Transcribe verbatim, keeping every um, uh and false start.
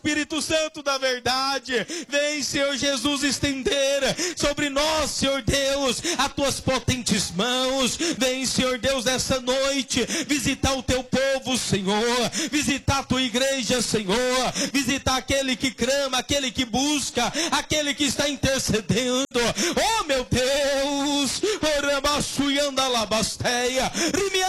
Espírito Santo da verdade, vem, Senhor Jesus, estender sobre nós, Senhor Deus, as tuas potentes mãos. Vem, Senhor Deus, nessa noite, visitar o teu povo, Senhor, visitar a tua igreja, Senhor, visitar aquele que clama, aquele que busca, aquele que está intercedendo. Oh, meu Deus,